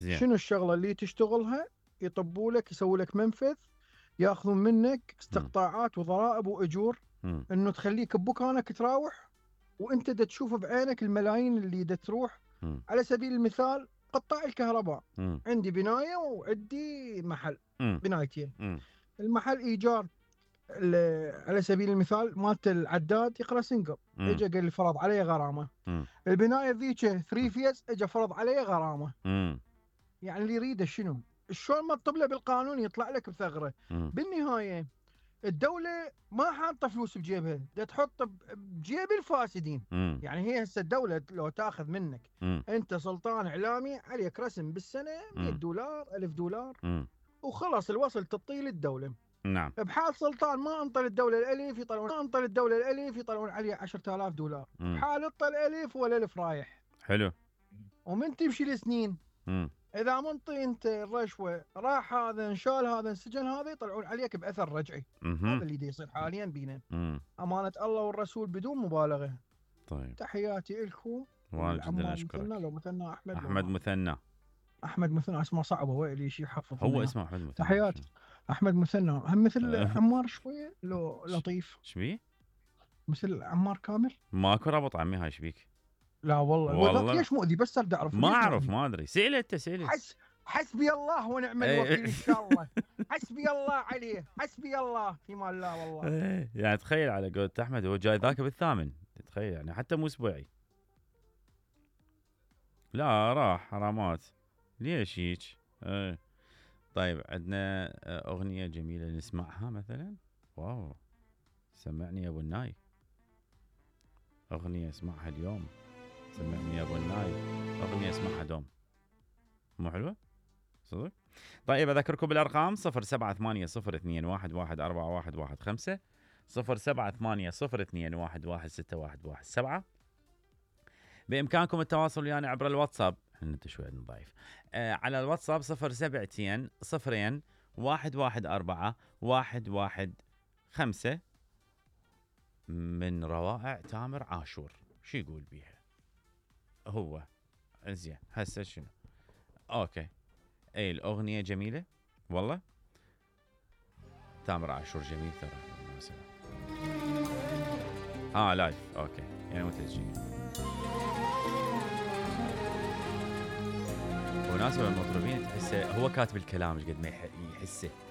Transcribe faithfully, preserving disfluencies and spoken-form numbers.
زين. شنو الشغله اللي تشتغلها يطبوا لك يسووا لك منفذ، ياخذون منك استقطاعات وضرائب واجور، مم. انه تخليك بمكانك تراوح وانت دا تشوف بعينك الملايين اللي دا تروح. مم. على سبيل المثال قطاع الكهرباء، مم. عندي بنايه وعندي محل، مم. بنايتين. مم. المحل ايجار ال- على سبيل المثال مالت العداد يقرا سنجل، مم. اجى قال لي فرض علي غرامه. مم. البنايه ذيك ثري فيز اجى فرض علي غرامه. مم. يعني اللي يريده شنو؟ شلون ما تطب له بالقانون يطلع لك بثغره. مم. بالنهايه الدوله ما حاطه فلوس بجيبها، دا تحط ب- بجيب الفاسدين. مم. يعني هي هسه الدوله لو تاخذ منك مم. انت سلطان اعلامي عليك رسم بالسنه مية مم. دولار ألف دولار مم. وخلص الوصل تطيل الدوله. نعم. بحال سلطان ما انطى الدوله الالف يطلعون، ما انطى الدوله الالف يطلعون عليه عشرة آلاف دولار. مم. بحال انطى الالف ولا الف رايح. حلو. ومن تمشي السنين مم. اذا منطي انت الرشوه راح هذا انشال هذا انسجن هذا يطلعون عليك باثر رجعي. مهم. هذا اللي دا يصير حاليا بينا. مم. امانه الله والرسول بدون مبالغه. طيب. تحياتي لكم. واجد والعمار اشكرك. مثنى لو مثنى احمد احمد لو مثنى. احمد مثنى اسمه صعبه ويلي شيء يحفظ هو منها. اسمه احمد مثنى. تحياتي. احمد مثنى هم مثل أه. عمار شويه لو لطيف شبيه؟ مثل عمار كامل. ماكو ربط عمي، هاي شبيك؟ لا والله والله. والله ليش مؤذي بس ارد اعرف ما ليش اعرف، مؤذي؟ ما ادري، سئل انت سئل. حس حسبي الله ونعم إيه. الوكيل ان شاء الله. حسبي الله عليه، حسبي الله في مال الله والله. إيه، يعني تخيل على قولة احمد هو جاي ذاك بالثامن، تتخيل يعني حتى مو اسبوعي. لا راح حرامات. ليش هيك؟ ايه. طيب عندنا اغنيه جميله نسمعها مثلا. واو، سمعني يا ابو الناي اغنيه اسمعها اليوم. سمعني يا ابو الناي اغنيه اسمعها دوم. مو حلوه؟ صدق؟ طيب اذكركم بالارقام صفر سبعة ثمانية صفر اثنين واحد واحد أربعة واحد واحد خمسة، صفر سبعة ثمانية صفر اثنين واحد واحد ستة واحد واحد سبعة. بامكانكم التواصل ويانا عبر الواتساب، احنا شوي ضعيف. آه على الواتساب صفر سبعتين صفرين واحد واحد أربعة واحد واحد خمسة. من روائع تامر عاشور، شو يقول بيها هو؟ زين هسه شنو؟ اوكي. اي الاغنيه جميله والله. تامر عاشور جميل ترى. اه لايف اوكي، يعني مو تسجيل. وناسب المطربين تحسه هو كاتب الكلام قد ما يحسه.